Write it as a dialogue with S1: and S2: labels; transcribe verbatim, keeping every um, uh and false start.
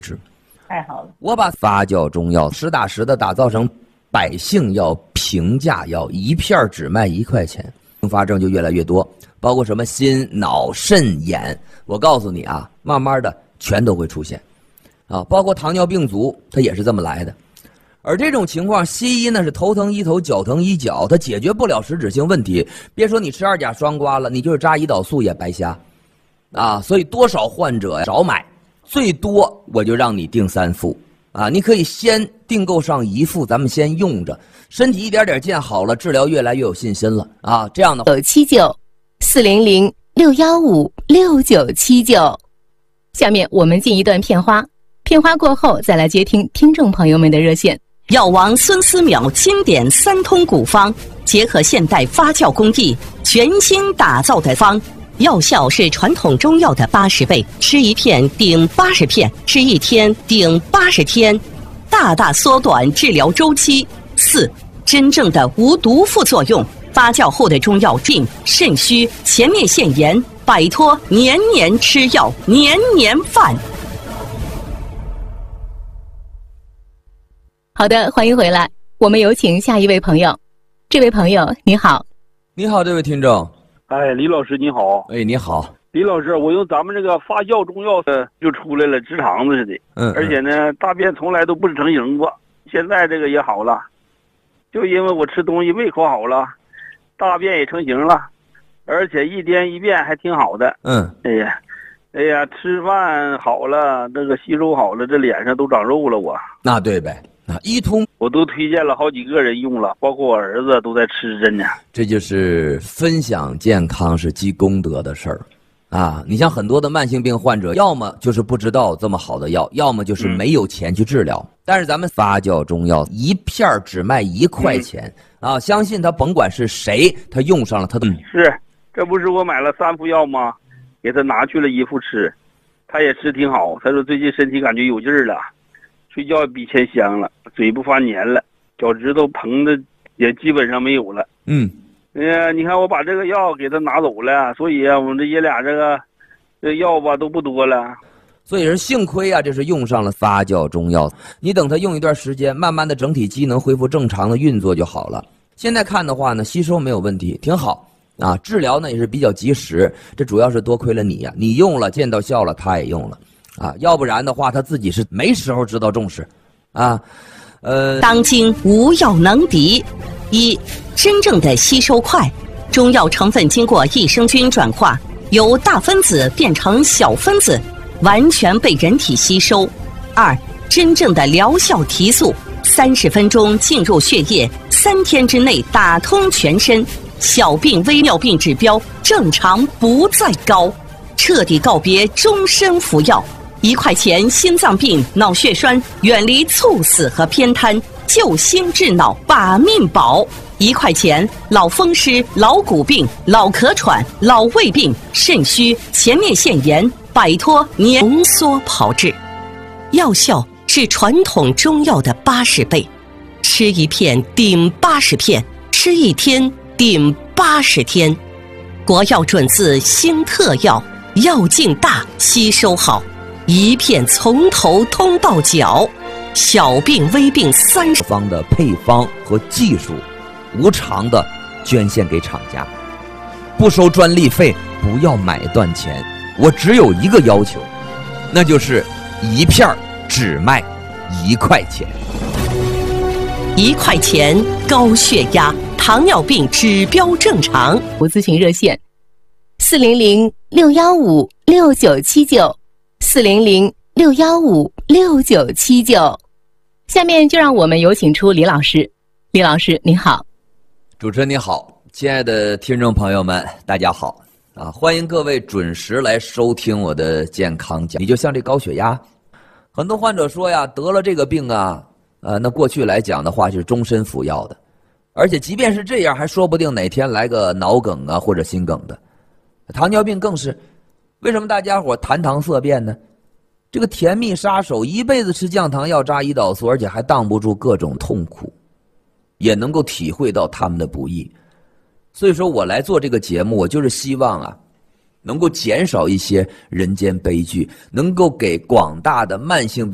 S1: 太好了！
S2: 我把发酵中药实打实的打造成百姓药、平价药，一片只卖一块钱，并发症就越来越多，包括什么心、脑、肾、眼，我告诉你啊，慢慢的全都会出现，啊，包括糖尿病足，它也是这么来的。而这种情况，西医呢是头疼医头，脚疼医脚，它解决不了实质性问题。别说你吃二甲双胍了，你就是扎胰岛素也白瞎，啊，所以多少患者呀少买。最多我就让你订三副啊，你可以先订购上一副，咱们先用着，身体一点点见好了，治疗越来越有信心了啊。这样的
S3: 九七九四零零六幺五六九七九。下面我们进一段片花，片花过后再来接听听众朋友们的热线。
S4: 药王孙思邈经典三通古方，结合现代发酵工艺，全新打造的方。药效是传统中药的八十倍，吃一片顶八十片，吃一天顶八十天，大大缩短治疗周期。四、真正的无毒副作用，发酵后的中药病肾虚、前列腺炎，摆脱年年吃药、年年犯。
S3: 好的，欢迎回来，我们有请下一位朋友。这位朋友，你好。
S2: 你好，这位听众。
S5: 哎，李老师你好。
S2: 哎，你好，
S5: 李老师，我用咱们这个发酵中药的就出来了，直肠子似的。
S2: 嗯，
S5: 而且呢，大便从来都不成形过，现在这个也好了，就因为我吃东西胃口好了，大便也成型了，而且一天一便还挺好的。
S2: 嗯，
S5: 哎呀，哎呀，吃饭好了，那个吸收好了，这脸上都长肉了我。
S2: 那对呗。啊，一通
S5: 我都推荐了好几个人用了，包括我儿子都在吃着呢。
S2: 这就是分享健康是积功德的事儿，啊，你像很多的慢性病患者，要么就是不知道这么好的药，要么就是没有钱去治疗。嗯、但是咱们发酵中药一片只卖一块钱、嗯、啊，相信他甭管是谁，他用上了他都、嗯、
S5: 是，这不是我买了三副药吗？给他拿去了一副吃，他也吃挺好。他说最近身体感觉有劲儿了。睡觉比以前香了，嘴不发黏了，脚趾头膨的也基本上没有了。
S2: 嗯，
S5: 哎呀，你看我把这个药给他拿走了，所以啊，我们这爷俩这个这药吧都不多了。
S2: 所以是幸亏啊，这是用上了发酵中药。你等它用一段时间，慢慢的整体机能恢复正常的运作就好了。现在看的话呢，吸收没有问题，挺好啊。治疗呢也是比较及时，这主要是多亏了你呀、啊，你用了见到效了，他也用了。啊，要不然的话，他自己是没时候知道重视，啊，呃，
S4: 当今无药能敌。一、真正的吸收快，中药成分经过益生菌转化，由大分子变成小分子，完全被人体吸收。二、真正的疗效提速，三十分钟进入血液，三天之内打通全身，小病微尿病指标正常不再高，彻底告别终身服药。一块钱心脏病、脑血栓，远离猝死和偏瘫，救心治脑把命保。一块钱老风湿、老骨病、老咳喘、老胃病、肾虚、前列腺炎，摆脱浓缩炮制。药效是传统中药的八十倍，吃一片顶八十片，吃一天顶八十天。国药准字新特药，药劲大，吸收好。一片从头通到脚，小病微病三十
S2: 方的配方和技术，无偿的捐献给厂家，不收专利费，不要买断钱。我只有一个要求，那就是一片只卖一块钱。
S4: 一块钱，高血压、糖尿病指标正常。
S3: 我咨询热线：四零零六幺五六九七九。四零零六幺五六九七九，下面就让我们有请出李老师。李老师您好。
S2: 主持人你好，亲爱的听众朋友们大家好啊！欢迎各位准时来收听我的健康讲。你就像这高血压，很多患者说呀，得了这个病啊，呃，那过去来讲的话是终身服药的，而且即便是这样，还说不定哪天来个脑梗啊或者心梗的。糖尿病更是。为什么大家伙谈糖色变呢？这个甜蜜杀手一辈子吃降糖药、扎胰岛素，而且还挡不住各种痛苦，也能够体会到他们的不易。所以说我来做这个节目，我就是希望啊，能够减少一些人间悲剧，能够给广大的慢性病